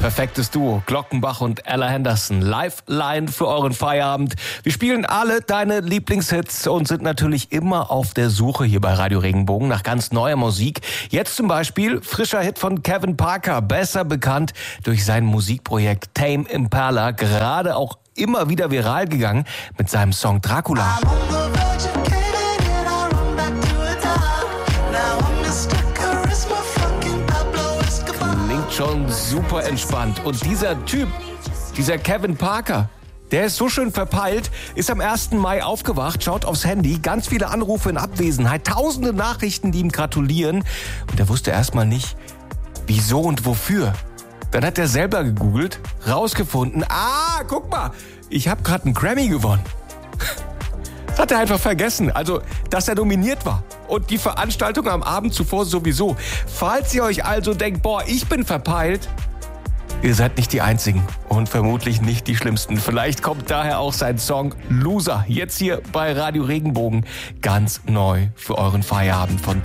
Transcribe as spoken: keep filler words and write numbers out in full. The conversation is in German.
Perfektes Duo, Glockenbach und Ella Henderson. Lifeline für euren Feierabend. Wir spielen alle deine Lieblingshits und sind natürlich immer auf der Suche hier bei Radio Regenbogen nach ganz neuer Musik. Jetzt zum Beispiel frischer Hit von Kevin Parker, besser bekannt durch sein Musikprojekt Tame Impala, gerade auch immer wieder viral gegangen mit seinem Song Dracula. Klingt schon super entspannt. Und dieser Typ, dieser Kevin Parker, der ist so schön verpeilt, ist am ersten Mai aufgewacht, schaut aufs Handy, ganz viele Anrufe in Abwesenheit, tausende Nachrichten, die ihm gratulieren. Und er wusste erstmal nicht, wieso und wofür. Dann hat er selber gegoogelt, rausgefunden, ah, guck mal, ich habe gerade einen Grammy gewonnen. Das hat er einfach vergessen, also, dass er nominiert war. Und die Veranstaltung am Abend zuvor sowieso. Falls ihr euch also denkt, boah, ich bin verpeilt, ihr seid nicht die Einzigen und vermutlich nicht die Schlimmsten. Vielleicht kommt daher auch sein Song Loser jetzt hier bei Radio Regenbogen ganz neu für euren Feierabend von